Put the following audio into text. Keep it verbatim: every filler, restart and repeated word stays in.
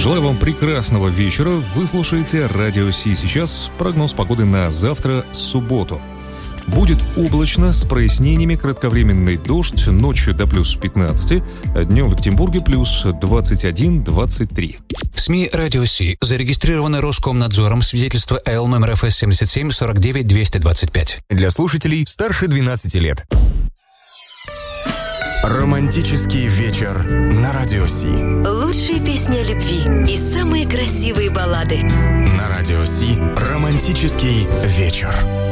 Желаю вам прекрасного вечера. Вы слушаете Радио Си. Сейчас прогноз погоды на завтра, субботу. Будет облачно, с прояснениями, кратковременный дождь, ночью до плюс пятнадцать, днем в Екатеринбурге плюс двадцать один - двадцать три. СМИ «Радио Си» зарегистрированы Роскомнадзором, свидетельство Л номер эф эс семьдесят семь сорок девять двести двадцать пять. Для слушателей старше двенадцати лет. Романтический вечер на Радио Си. Лучшие песни о любви и самые красивые баллады. На Радио Си романтический вечер.